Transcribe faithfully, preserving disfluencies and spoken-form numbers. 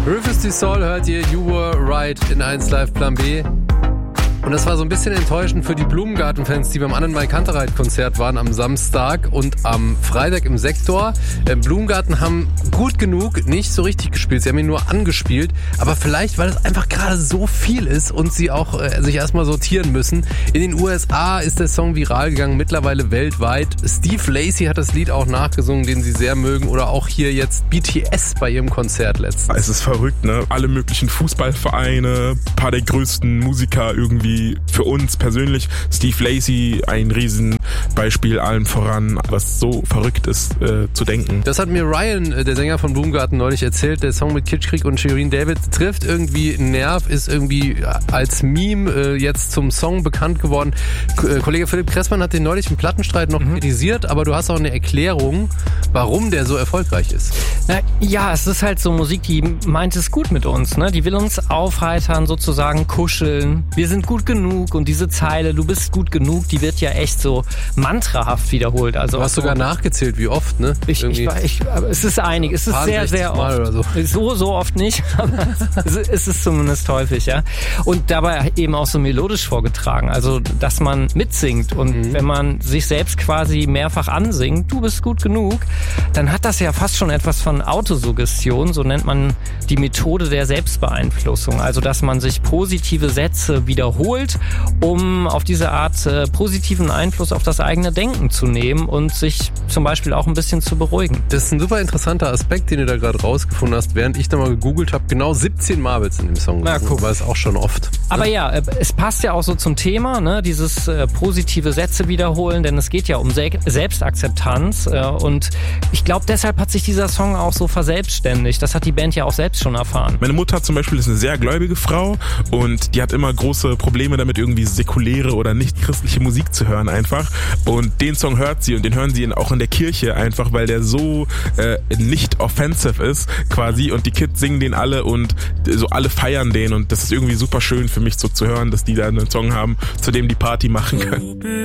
Rufus Du Sol hört ihr, You Were Right in eins Live Plan B. Und das war so ein bisschen enttäuschend für die Blumengarten-Fans, die beim Annenmai Kantereit-Konzert waren am Samstag und am Freitag im Sektor. Äh, Blumengarten haben gut genug nicht so richtig gespielt, sie haben ihn nur angespielt, aber vielleicht, weil es einfach gerade so viel ist und sie auch äh, sich erstmal sortieren müssen. In den U S A ist der Song viral gegangen, mittlerweile weltweit. Steve Lacy hat das Lied auch nachgesungen, den sie sehr mögen, oder auch hier jetzt B T S bei ihrem Konzert letztens. Es ist verrückt, ne? Alle möglichen Fußballvereine, ein paar der größten Musiker irgendwie. Für uns persönlich, Steve Lacy, ein Riesenbeispiel allen voran, was so verrückt ist äh, zu denken. Das hat mir Ryan, der Sänger von Blumengarten, neulich erzählt. Der Song mit Kitschkrieg und Shirin David trifft irgendwie einen Nerv, ist irgendwie als Meme äh, jetzt zum Song bekannt geworden. K- Kollege Philipp Kressmann hat den neulich im Plattenstreit noch mhm. kritisiert, aber du hast auch eine Erklärung, warum der so erfolgreich ist. Na, ja, es ist halt so Musik, die meint es gut mit uns, ne? Die will uns aufheitern, sozusagen kuscheln. Wir sind gut genug, und diese Zeile, du bist gut genug, die wird ja echt so mantrahaft wiederholt. Also du hast sogar nachgezählt, wie oft, ne? Ich, ich, ich, aber es ist einig, es ist sehr, sehr oft. Mal oder so. so, so oft nicht, aber es ist zumindest häufig, ja. Und dabei eben auch so melodisch vorgetragen, also dass man mitsingt, und mhm. wenn man sich selbst quasi mehrfach ansingt, du bist gut genug, dann hat das ja fast schon etwas von Autosuggestion, so nennt man die Methode der Selbstbeeinflussung, also dass man sich positive Sätze wiederholt, um auf diese Art äh, positiven Einfluss auf das eigene Denken zu nehmen und sich zum Beispiel auch ein bisschen zu beruhigen. Das ist ein super interessanter Aspekt, den du da gerade rausgefunden hast, während ich da mal gegoogelt habe. Genau siebzehn Mal wird's in dem Song gesungen, war es auch schon oft. Aber ne? ja, es passt ja auch so zum Thema, ne? Dieses äh, positive Sätze wiederholen, denn es geht ja um Se- Selbstakzeptanz äh, und ich glaube, deshalb hat sich dieser Song auch so verselbstständigt. Das hat die Band ja auch selbst schon erfahren. Meine Mutter zum Beispiel ist eine sehr gläubige Frau und die hat immer große Probleme damit, irgendwie säkuläre oder nicht christliche Musik zu hören einfach. Und den Song hört sie, und den hören sie auch in der Kirche einfach, weil der so äh, nicht offensive ist quasi, und die Kids singen den alle und so alle feiern den, und das ist irgendwie super schön für mich so zu hören, dass die da einen Song haben, zu dem die Party machen können.